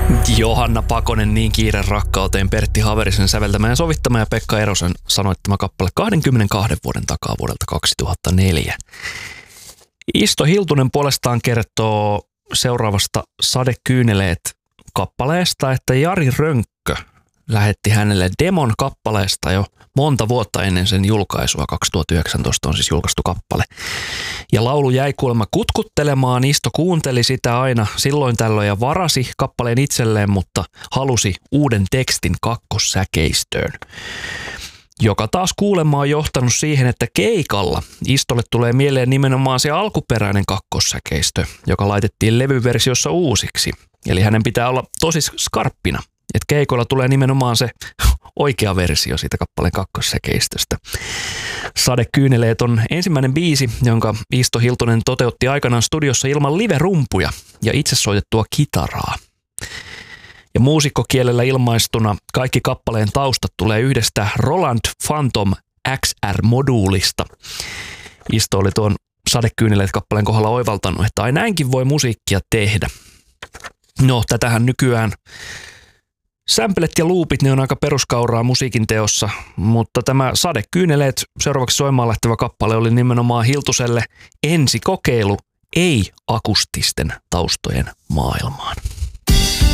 Johanna Pakonen, Niin kiire rakkauteen, Pertti Haverisen säveltämä ja sovittama ja Pekka Erosen sanoittama kappale 22 vuoden takaa vuodelta 2004. Isto Hiltunen puolestaan kertoo seuraavasta Sadekyyneleet-kappaleesta, että Jari Rönkkö lähetti hänelle demon kappaleesta jo monta vuotta ennen sen julkaisua. 2019 on siis julkaistu kappale. Ja laulu jäi kuulemma kutkuttelemaan. Isto kuunteli sitä aina silloin tällöin ja varasi kappaleen itselleen, mutta halusi uuden tekstin kakkossäkeistöön. Joka taas kuulemma on johtanut siihen, että keikalla Istolle tulee mieleen nimenomaan se alkuperäinen kakkossäkeistö, joka laitettiin levyversiossa uusiksi. Eli hänen pitää olla tosi skarppina. Että keikoilla tulee nimenomaan se oikea versio siitä kappaleen kakkossäkeistöstä. Sadekyyneleet on ensimmäinen biisi, jonka Isto Hiltunen toteutti aikanaan studiossa ilman live-rumpuja ja itse soitettua kitaraa. Ja muusikkokielellä ilmaistuna kaikki kappaleen taustat tulee yhdestä Roland Phantom XR-moduulista. Isto oli tuon Sadekyyneleet-kappaleen kohdalla oivaltanut, että ai näinkin voi musiikkia tehdä. No, tätähän nykyään samplet ja loopit, ne on aika peruskauraa musiikin teossa, mutta tämä Sadekyyneleet, seuraavaksi soimaan lähtevä kappale, oli nimenomaan Hiltuselle ensikokeilu ei-akustisten taustojen maailmaan.